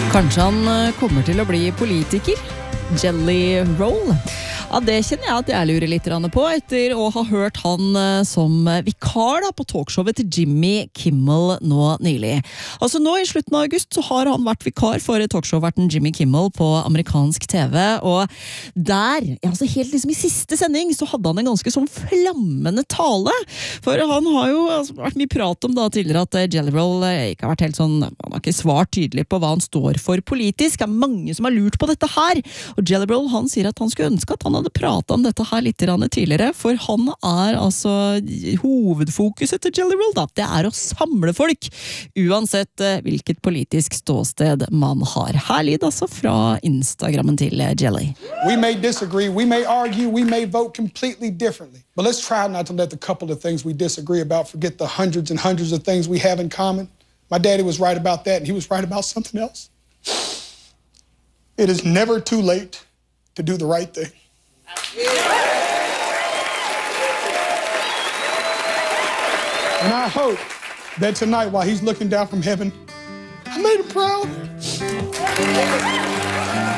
Kanskje han kommer til å bli politiker? Jelly Roll? Ja, det kjenner jeg at jeg lurer litt på etter å ha hørt han som vikar på talkshowet til Jimmy Kimmel nå nylig. Altså nå i slutten av august så har han vært vikar for talkshowverten Jimmy Kimmel på amerikansk TV, og der, altså helt liksom i siste sending, så hadde han en ganske sånn flammende tale, for han har jo vært mye prat om da tidligere at Jelly Roll ikke har vært helt sånn, han har ikke svart tydelig på hva han står for politisk. Det er mange som har lurt på dette her, og Jelly Roll han sier at han skulle ønske at han hadde pratet om dette her litt tidligere, for han altså hovedfokuset til Jelly Roll da, det å samle folk, uansett hvilket politisk ståsted man har. Her lyder altså fra Instagrammen til Jelly. We may disagree, we may argue, we may vote completely differently, but let's try not to let the couple of things we disagree about forget the hundreds and hundreds of things we have in common. My daddy was right about that, and he was right about something else. It is never too late to do the right thing. And I hope that tonight, while he's looking down from heaven, I made him proud.